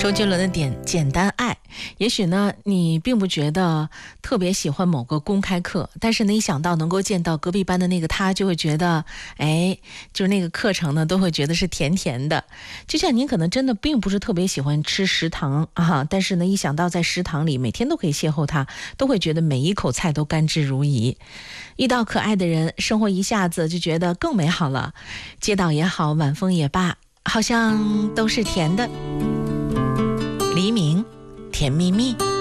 周杰伦的简单爱。也许呢你并不觉得特别喜欢某个公开课，但是呢一想到能够见到隔壁班的那个他，就会觉得就是那个课程呢都会觉得是甜甜的。就像您可能真的并不是特别喜欢吃食堂但是呢一想到在食堂里每天都可以邂逅他，都会觉得每一口菜都甘之如饴。遇到可爱的人，生活一下子就觉得更美好了。街道也好，晚风也罢，好像都是甜的。黎明，甜蜜蜜。